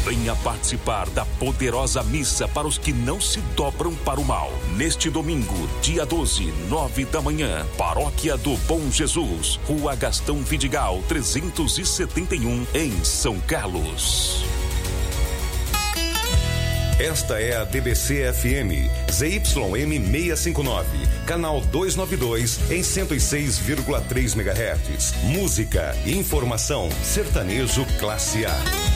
Venha participar da poderosa missa para os que não se dobram para o mal. Neste domingo, dia 12, 9 da manhã, Paróquia do Bom Jesus, Rua Gastão Vidigal, 371, em São Carlos. Esta é a DBC-FM, ZYM 659, canal 292, em 106,3 MHz. Música, informação, sertanejo classe A.